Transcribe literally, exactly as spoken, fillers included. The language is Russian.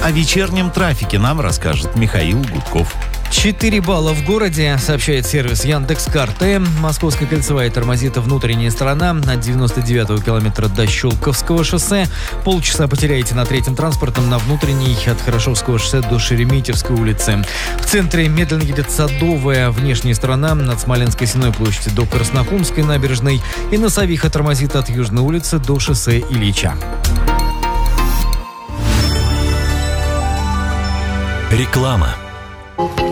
О вечернем трафике нам расскажет Михаил Гудков. четыре балла в городе, сообщает сервис Яндекс.Карты. Московская кольцевая тормозит внутренняя сторона от девяносто девятого километра до Щелковского шоссе. Полчаса потеряете на третьем транспортном на внутренней от Хорошевского шоссе до Шереметьевской улицы. В центре медленно едет Садовая внешняя сторона от Смоленской Сенной площади до Краснохумской набережной. И на Савиха тормозит от Южной улицы до шоссе Ильича. Реклама.